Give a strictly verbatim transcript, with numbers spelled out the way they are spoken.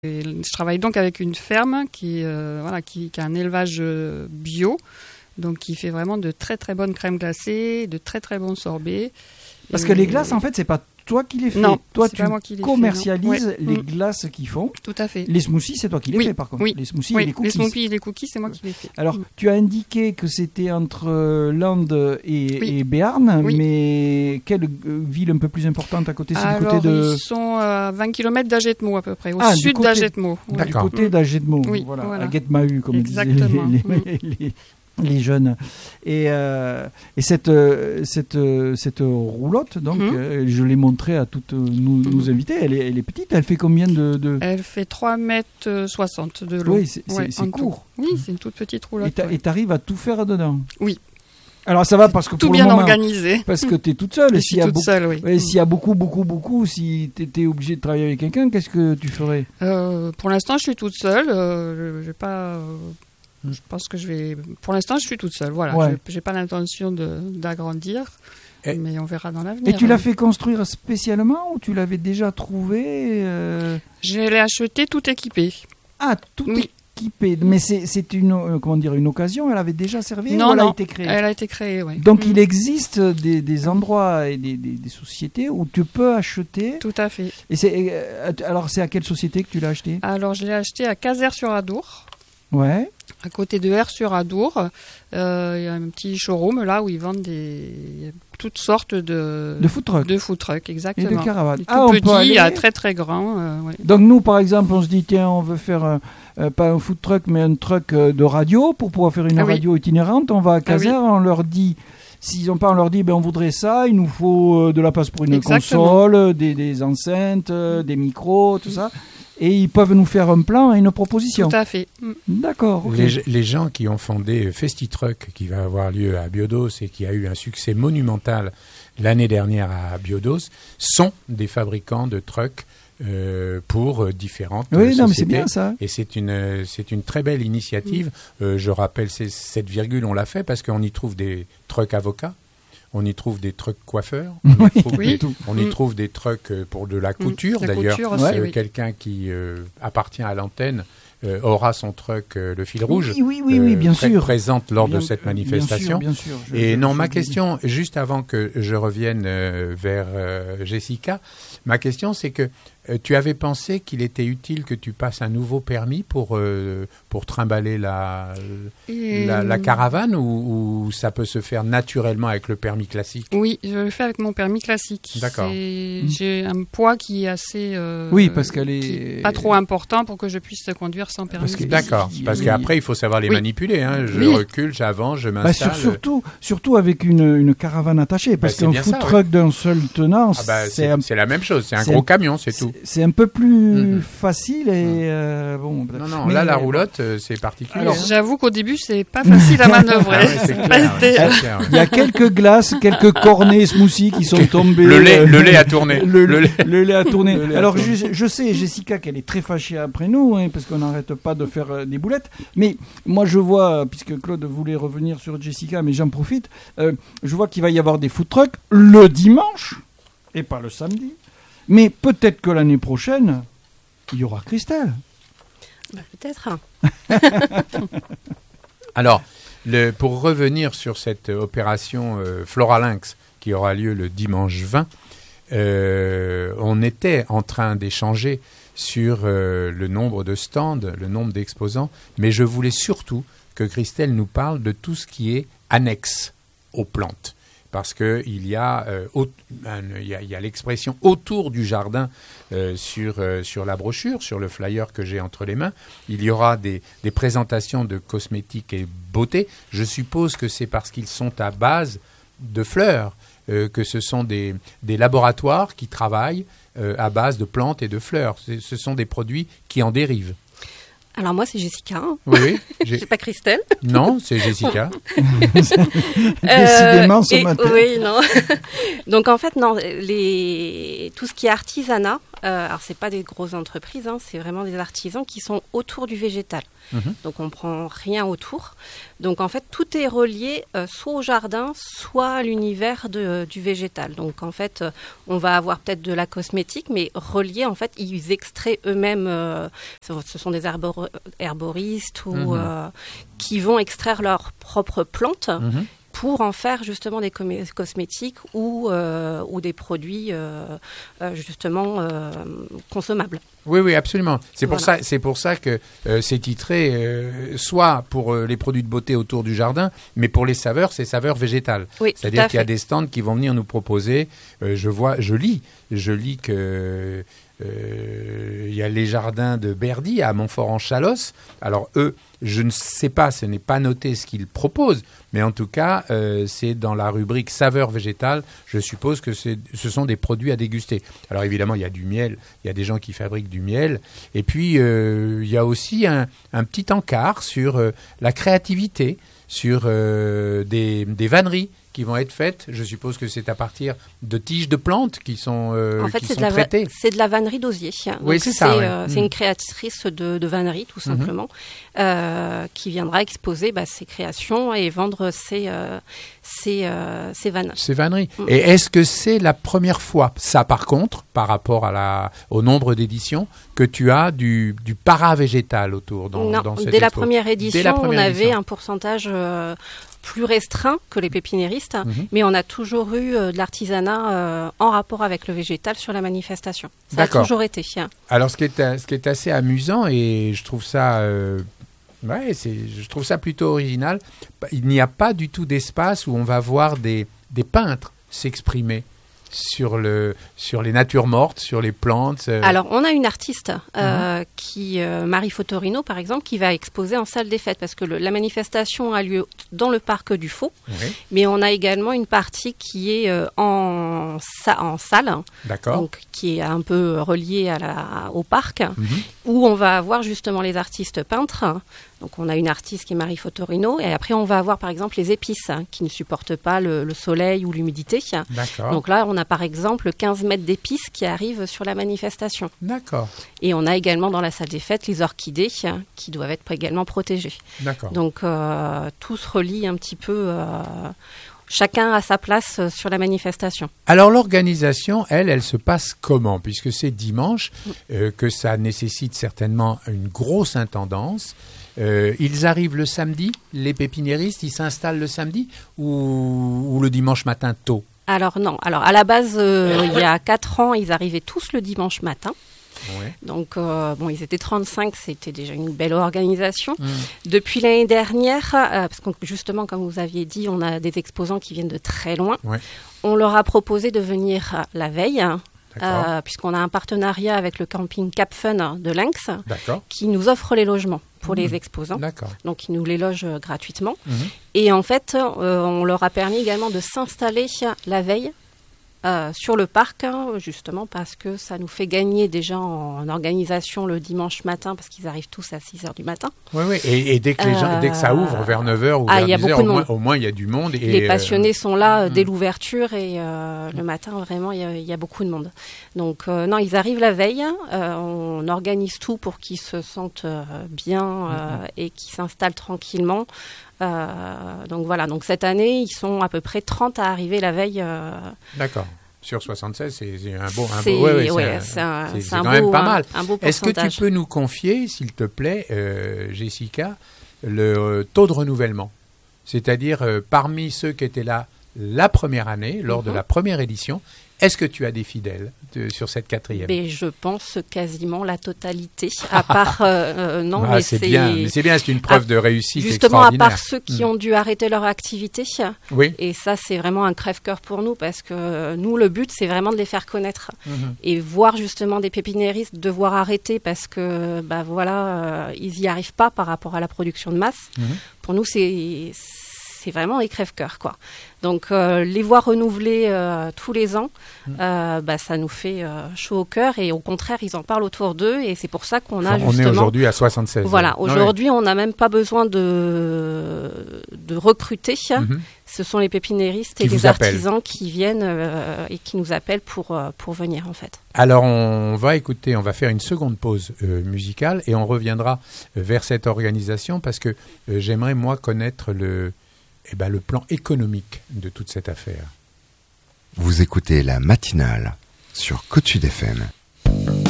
Et je travaille donc avec une ferme qui, euh, voilà, qui, qui a un élevage bio, donc qui fait vraiment de très très bonnes crèmes glacées, de très très bons sorbets. Parce et que les glaces, en fait, c'est pas toi qui les fais. Non, toi, c'est tu pas moi qui les commercialises fais, les mmh. glaces qu'ils font. Tout à fait. Les smoothies, c'est toi qui les oui. fais, par contre. Oui. Les smoothies oui. et les cookies. Les smoothies et les cookies, c'est moi qui les fais. Alors, mmh. tu as indiqué que c'était entre euh, Landes et, oui. et Béarn, oui. mais quelle euh, ville un peu plus importante à côté? C'est Alors, du côté de... ils sont à vingt kilomètres d'Agetmo à peu près, au ah, sud côté... d'Agetmo. Ouais. Du côté d'Agetmo, oui, voilà, voilà. à Guetmahue, comme Exactement. disaient les, les, mmh. les, les jeunes. Et, euh, et cette, euh, cette, euh, cette roulotte, donc, mmh. euh, je l'ai montrée à toutes nos, mmh. nos invités. Elle est, elle est petite. Elle fait combien de, de... Elle fait trois mètres soixante de long. Oui, c'est, ouais, c'est, c'est court. Oui, c'est une toute petite roulotte. Et tu arrives ouais. à tout faire dedans? Oui. Alors ça va parce que tout pour bien le moment, organisé. Parce que tu es toute seule. Je et suis s'il y a toute beaucoup, seule, oui. ouais, s'il y a beaucoup, beaucoup, beaucoup, si tu étais obligé de travailler avec quelqu'un, qu'est-ce que tu ferais? euh, Pour l'instant, je suis toute seule. Euh, je, je vais pas... Euh... Je pense que je vais... Pour l'instant, je suis toute seule. Voilà. Ouais. Je n'ai pas l'intention de, d'agrandir, et, mais on verra dans l'avenir. Et tu hein. l'as fait construire spécialement ou tu l'avais déjà trouvé euh... Je l'ai acheté tout équipé. Ah, tout oui. équipé. Mais c'est, c'est une, euh, comment dire, une occasion? Elle avait déjà servi non, ou elle non, a été créée? Elle a été créée, oui. Donc, mmh. il existe des, des endroits et des, des, des sociétés où tu peux acheter... Tout à fait. Et c'est, euh, alors, c'est à quelle société que tu l'as acheté? Alors, je l'ai acheté à Caser-sur-Adour. Ouais. À côté de R-sur-Adour, euh, il y a un petit showroom là où ils vendent des toutes sortes de de food trucks. De food trucks, exactement. Et de caravanes. Tout ah, petit on peut aller... à très très grand. Euh, ouais. Donc nous, par exemple, on se dit tiens, on veut faire euh, euh, pas un food truck, mais un truck euh, de radio pour pouvoir faire une ah, radio oui. itinérante. On va à Caser, ah, oui. on leur dit. S'ils n'ont pas, on leur dit ben on voudrait ça, il nous faut euh, de la place pour une exactement. console, des, des enceintes, euh, des micros, tout ça. Et ils peuvent nous faire un plan et une proposition. Tout à fait. Mm. D'accord. Okay. Les, les gens qui ont fondé FestiTruck, qui va avoir lieu à Biodos et qui a eu un succès monumental l'année dernière à Biodos, sont des fabricants de trucks euh, pour euh, différentes oui, sociétés. Non, mais c'est bien ça. Et c'est une, c'est une très belle initiative. Mm. Euh, je rappelle, c'est cette virgule, on l'a fait parce qu'on y trouve des trucks avocats. On y trouve des trucs coiffeurs, on y trouve, oui. des, on y trouve des trucs pour de la couture. Mmh. La d'ailleurs. couture aussi, euh, oui. Quelqu'un qui euh, appartient à l'antenne euh, aura son truc, euh, le fil rouge, oui, oui, oui, oui, bien pré- sûr. présente lors bien, de cette manifestation. Bien sûr, bien sûr. Je, Et je, non, je, ma je, question, je... juste avant que je revienne euh, vers euh, Jessica, ma question c'est que euh, tu avais pensé qu'il était utile que tu passes un nouveau permis pour, euh, pour trimballer la, Et... la, la caravane ou, ou ça peut se faire naturellement avec le permis classique? Oui, je le fais avec mon permis classique. D'accord. C'est... Mmh. J'ai un poids qui est assez... Euh, oui, parce qu'elle est... pas trop important pour que je puisse conduire sans permis. Parce que... D'accord, il... parce oui. qu'après il faut savoir les oui. manipuler. Hein. Je oui. recule, j'avance, je m'installe. Bah, sur, surtout, surtout avec une, une caravane attachée, parce bah, qu'un food ça, truck ouais. d'un seul tenant, ah bah, c'est, c'est, un... c'est la même chose, c'est un c'est gros un... camion, c'est, c'est tout. C'est un peu plus mmh. facile et mmh. euh, bon. Non, non, mais... là la roulotte, euh, c'est particulier. Alors, hein. J'avoue qu'au début, c'est pas facile à manœuvrer. Ah ouais, c'est clair, été... c'est clair, ouais. Il y a quelques glaces, quelques cornets smoothies qui sont tombés. Le lait, euh, le lait a tourné. Le, le, lait. le lait a tourné. lait Alors, a tourné. Je, je sais, Jessica, qu'elle est très fâchée après nous, hein, parce qu'on n'arrête pas de faire euh, des boulettes. Mais moi, je vois, puisque Claude voulait revenir sur Jessica, mais j'en profite, euh, je vois qu'il va y avoir des food trucks le dimanche et pas le samedi. Mais peut-être que l'année prochaine, il y aura Christelle. Bah, peut-être. Alors, le, pour revenir sur cette opération euh, Floralinx qui aura lieu le dimanche vingt, euh, on était en train d'échanger sur euh, le nombre de stands, le nombre d'exposants, mais je voulais surtout que Christelle nous parle de tout ce qui est annexe aux plantes. Parce qu'il y, euh, il y, a, il y a l'expression autour du jardin euh, sur, euh, sur la brochure, sur le flyer que j'ai entre les mains. Il y aura des, des présentations de cosmétiques et beauté. Je suppose que c'est parce qu'ils sont à base de fleurs, euh, que ce sont des, des laboratoires qui travaillent euh, à base de plantes et de fleurs. C'est, ce sont des produits qui en dérivent. Alors moi, c'est Jessica. Oui, oui. J'ai... c'est pas Christelle. Non, c'est Jessica. Décidément, euh, ce et, matin. Oui, non. Donc en fait, non, les... tout ce qui est artisanat, euh, alors c'est pas des grosses entreprises, hein, c'est vraiment des artisans qui sont autour du végétal. Mmh. Donc on prend rien autour. Donc en fait tout est relié euh, soit au jardin, soit à l'univers de, du végétal. Donc en fait euh, on va avoir peut-être de la cosmétique, mais relié en fait ils extraient eux-mêmes. Euh, ce sont des herbor- herboristes ou mmh. euh, qui vont extraire leurs propres plantes. Mmh. Pour en faire justement des com- cosmétiques ou, euh, ou des produits euh, euh, justement euh, consommables. Oui, oui, absolument. C'est voilà. pour ça, c'est pour ça que euh, c'est titré euh, soit pour euh, les produits de beauté autour du jardin, mais pour les saveurs, c'est saveurs végétales. Oui, c'est-à-dire qu'il y a des stands qui vont venir nous proposer. Euh, je vois, je lis, je lis que euh, il y a les jardins de Berdy à Montfort-en-Chalosse. Alors eux, je ne sais pas, ce n'est pas noté ce qu'ils proposent, mais en tout cas, euh, c'est dans la rubrique saveurs végétales. Je suppose que c'est, ce sont des produits à déguster. Alors évidemment, il y a du miel, il y a des gens qui fabriquent du miel, et puis euh, il y a aussi un, un petit encart sur euh, la créativité, sur euh, des, des vanneries qui vont être faites. Je suppose que c'est à partir de tiges de plantes qui sont, euh, en fait, qui c'est sont de la traitées. Va- c'est de la vannerie d'osier. Oui, Donc c'est ça. C'est, ouais. euh, mmh. c'est une créatrice de, de vannerie, tout simplement, mmh. euh, qui viendra exposer bah, ses créations et vendre ses, euh, ses, euh, ses vannes. Ces vanneries. Mmh. Et est-ce que c'est la première fois, ça par contre, par rapport à la, au nombre d'éditions, que tu as du, du para-végétal autour dans, non, dans cette dès la, expo première édition, Dès la première on avait édition. un pourcentage euh, plus restreint que les pépiniéristes, Mmh. mais on a toujours eu euh, de l'artisanat euh, en rapport avec le végétal sur la manifestation. Ça D'accord. a toujours été. Hein. Alors, ce qui, est, ce qui est assez amusant, et je trouve ça, euh, ouais, c'est, je trouve ça plutôt original, il n'y a pas du tout d'espace où on va voir des, des peintres s'exprimer sur, le, sur les natures mortes, sur les plantes. Euh... Alors, on a une artiste, euh, Mmh. qui, euh, Marie Fotorino, par exemple, qui va exposer en salle des fêtes, parce que le, la manifestation a lieu dans le parc du Faux, Oui. mais on a également une partie qui est euh, en, sa- en salle, D'accord. donc qui est un peu reliée à la, au parc, Mmh. où on va avoir justement les artistes peintres. Donc on a une artiste qui est Marie Fotorino, et après on va avoir par exemple les épices, hein, qui ne supportent pas le, le soleil ou l'humidité. D'accord. Donc là on a par exemple quinze mètres d'épices qui arrivent sur la manifestation. D'accord. Et on a également dans la salle des fêtes les orchidées, hein, qui doivent être également protégées. D'accord. Donc euh, tout se relie un petit peu, euh, chacun a sa place euh, sur la manifestation. Alors l'organisation, elle, elle se passe comment? Puisque c'est dimanche, euh, que ça nécessite certainement une grosse intendance. Euh, ils arrivent le samedi, les pépiniéristes, ils s'installent le samedi ou, ou le dimanche matin tôt? Alors non, alors à la base, euh, il y a quatre ans, ils arrivaient tous le dimanche matin. Ouais. Donc, euh, bon, ils étaient trente-cinq, c'était déjà une belle organisation. Mmh. Depuis l'année dernière, euh, parce que justement, comme vous aviez dit, on a des exposants qui viennent de très loin. Ouais. On leur a proposé de venir la veille, D'accord. euh, puisqu'on a un partenariat avec le camping Cap Fun de Lynx, D'accord. qui nous offre les logements pour Mmh. les exposants. D'accord. Donc, ils nous les logent euh, gratuitement. Mmh. Et en fait, euh, on leur a permis également de s'installer la veille Euh, sur le parc, hein, justement parce que ça nous fait gagner déjà en, en organisation le dimanche matin, parce qu'ils arrivent tous à six heures du matin. Oui, oui. Et, et dès, que les gens, Euh, dès que ça ouvre vers neuf heures ou ah, vers il y a dix heures, beaucoup au de moins, monde. au moins il y a du monde. Et, Les passionnés euh, sont là euh, mm. dès l'ouverture et euh, le matin, vraiment, il y, a, il y a beaucoup de monde. Donc, euh, non, ils arrivent la veille. Euh, on organise tout pour qu'ils se sentent euh, bien euh, Mm-hmm. et qu'ils s'installent tranquillement. Euh, donc, voilà. Donc, cette année, ils sont à peu près trente à arriver la veille. Euh, D'accord. Sur soixante-seize, c'est c'est un beau... Un c'est, beau ouais, ouais, ouais, c'est c'est un, c'est- c'est c'est un quand beau, même pas un- mal. un beau Est-ce que pourcentage. tu peux nous confier, s'il te plaît, euh, Jessica, le euh, taux de renouvellement? C'est-à-dire, euh, parmi ceux qui étaient là la première année, lors de Mhm. la première édition, est-ce que tu as des fidèles de- sur cette quatrième? Mais je pense quasiment la totalité, à part euh, euh, non, Ah, mais c'est c'est bien, mais c'est bien, c'est une preuve à- de réussite justement à extraordinaire. part ceux qui Mm. ont dû arrêter leur activité. Oui. Et ça, c'est vraiment un crève-cœur pour nous parce que euh, nous, le but, c'est vraiment de les faire connaître Mhm. et voir justement des pépiniéristes devoir arrêter parce que bah voilà, euh, ils y arrivent pas par rapport à la production de masse. Mhm. Pour nous, c'est c'est vraiment des crève-cœurs, quoi. Donc euh, les voir renouveler euh, tous les ans, euh, bah, ça nous fait euh, chaud au cœur et au contraire ils en parlent autour d'eux et c'est pour ça qu'on a on justement... est aujourd'hui à soixante-seize. Voilà, aujourd'hui on n'a même pas besoin de, de recruter. Mm-hmm. Ce sont les pépiniéristes et les artisans qui viennent euh, et qui nous appellent pour, euh, pour venir en fait. Alors on va écouter, on va faire une seconde pause euh, musicale et on reviendra euh, vers cette organisation parce que euh, j'aimerais moi connaître le... Eh ben, le plan économique de toute cette affaire. Vous écoutez la matinale sur Côte Sud F M.